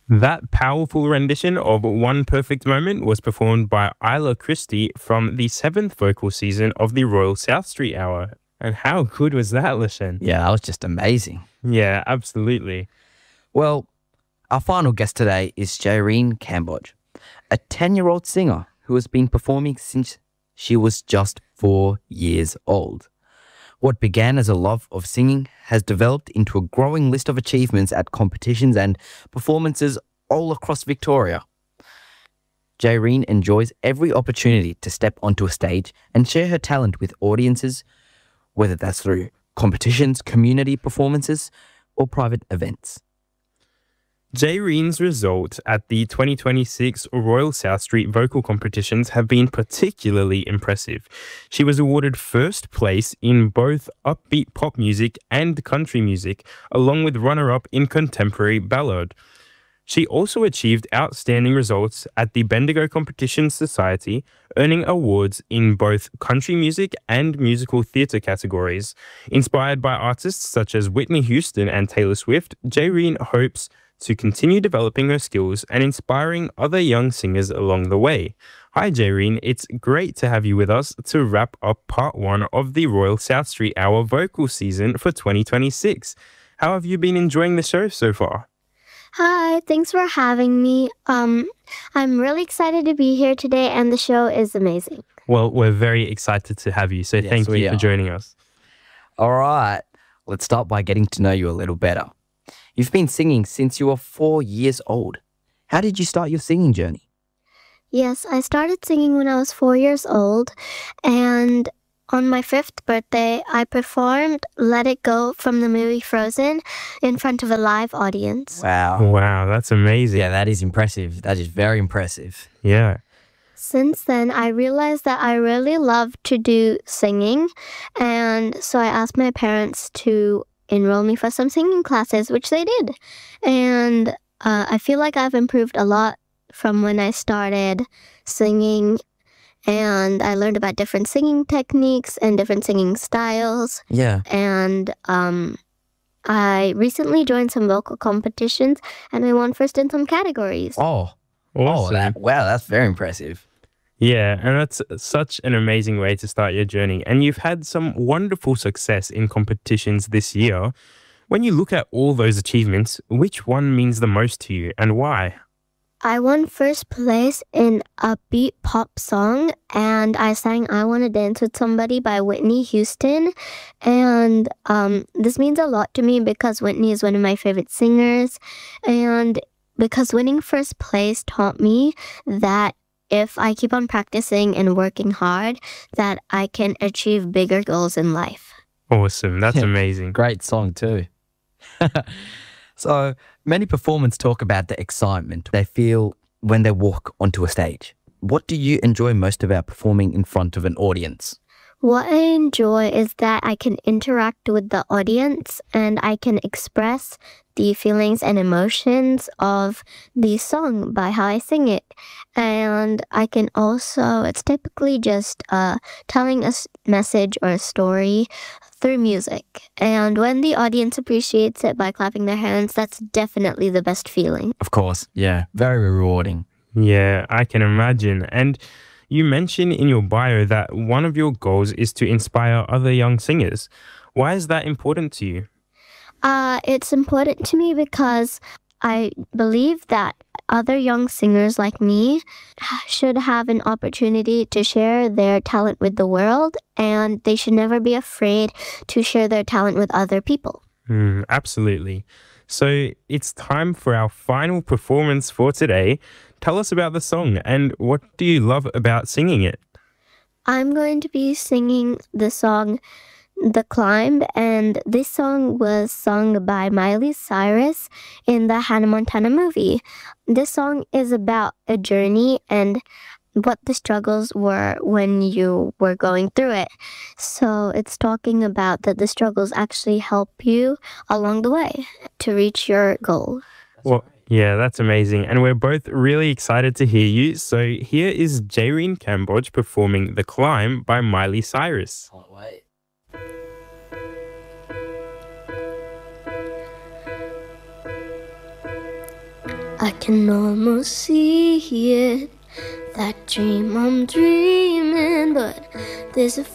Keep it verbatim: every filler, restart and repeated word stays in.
That powerful rendition of One Perfect Moment was performed by Isla Christie from the seventh vocal season of the Royal South Street Hour. And how good was that, Lashen? Yeah, that was just amazing. Yeah, absolutely. Well, our final guest today is Jaireen Cambodge, a ten-year-old singer who has been performing since she was just four years old. What began as a love of singing has developed into a growing list of achievements at competitions and performances all across Victoria. Jaireen enjoys every opportunity to step onto a stage and share her talent with audiences, whether that's through competitions, community performances, or private events. Jaireen's results at the twenty twenty-six Royal South Street vocal competitions have been particularly impressive. She was awarded first place in both upbeat pop music and country music, along with runner-up in contemporary ballad. She also achieved outstanding results at the Bendigo Competition Society, earning awards in both country music and musical theatre categories. Inspired by artists such as Whitney Houston and Taylor Swift, Jaireen hopes to continue developing her skills and inspiring other young singers along the way. Hi Jaireen, it's great to have you with us to wrap up part one of the Royal South Street Hour vocal season for twenty twenty-six. How have you been enjoying the show so far? Hi, thanks for having me. Um, I'm really excited to be here today, and the show is amazing. Well, we're very excited to have you, so Yes, thank we you for are. joining us. All right, let's start by getting to know you a little better. You've been singing since you were four years old. How did you start your singing journey? Yes, I started singing when I was four years old, and on my fifth birthday, I performed Let It Go from the movie Frozen in front of a live audience. Wow. Wow, that's amazing. Yeah, that is impressive. That is very impressive. Yeah. Since then, I realized that I really love to do singing, and so I asked my parents to enroll me for some singing classes, which they did. And uh, I feel like I've improved a lot from when I started singing, and I learned about different singing techniques and different singing styles. Yeah. And um, I recently joined some vocal competitions, and I won first in some categories. Oh, oh Awesome. that, wow, that's very impressive. Yeah, and that's such an amazing way to start your journey. And you've had some wonderful success in competitions this year. When you look at all those achievements, which one means the most to you and why? I won first place in a beat pop song, and I sang I Wanna Dance with Somebody by Whitney Houston. And um, this means a lot to me because Whitney is one of my favorite singers. And because winning first place taught me that if I keep on practicing and working hard, that I can achieve bigger goals in life. Awesome. That's Yeah. amazing. Great song too. So many performers talk about the excitement they feel when they walk onto a stage. What do you enjoy most about performing in front of an audience? What I enjoy is that I can interact with the audience and I can express the feelings and emotions of the song by how I sing it. And I can also, it's typically just uh, telling a s- message or a story through music. And when the audience appreciates it by clapping their hands, that's definitely the best feeling. Of course, yeah, very rewarding. Yeah, I can imagine. And you mentioned in your bio that one of your goals is to inspire other young singers. Why is that important to you? Uh, it's important to me because I believe that other young singers like me should have an opportunity to share their talent with the world, and they should never be afraid to share their talent with other people. Mm, absolutely. So it's time for our final performance for today. Tell us about the song and what do you love about singing it? I'm going to be singing the song The Climb, and this song was sung by Miley Cyrus in the Hannah Montana movie. This song is about a journey and what the struggles were when you were going through it. So it's talking about that the struggles actually help you along the way to reach your goal. Well, yeah, that's amazing. And we're both really excited to hear you. So here is Jaireen Cambodge performing The Climb by Miley Cyrus. Can't wait. I can almost see it, that dream I'm dreaming, but there's a